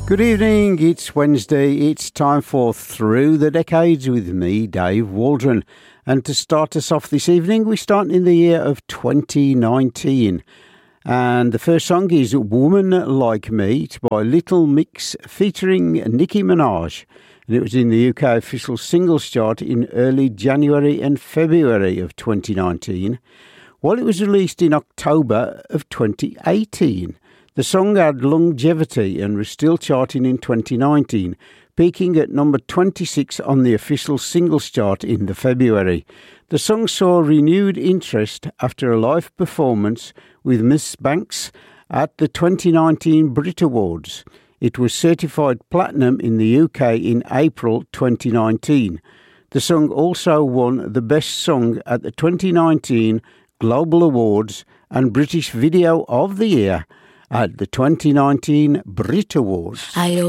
Good evening, it's Wednesday, it's time for Through the Decades with me, Dave Waldron. And to start us off this evening, we start in the year of 2019. And the first song is Woman Like Me. It's by Little Mix featuring Nicki Minaj. And it was in the UK official singles chart in early January and February of 2019, while it was released in October of 2018. The song had longevity and was still charting in 2019, peaking at number 26 on the official singles chart in the February. The song saw renewed interest after a live performance with Miss Banks at the 2019 Brit Awards. It was certified platinum in the UK in April 2019. The song also won the Best Song at the 2019 Global Awards and British Video of the Year at the 2019 Brit Awards.